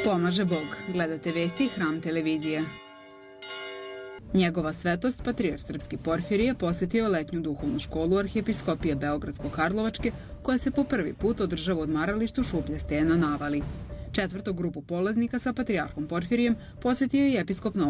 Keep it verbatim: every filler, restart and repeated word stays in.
Pomaže Bog. Gledate vesti Hram televizije. Njegova svetost, patrijarh srpski Porfirije, posjetio letnju duhovnu školu Arhijepiskopije Beogradsko-Karlovačke, koja se po prvi put održava u odmaralištu Šuplja stena na Avali. Četvrtu grupu polaznika sa patrijarhom Porfirijem posjetio je episkop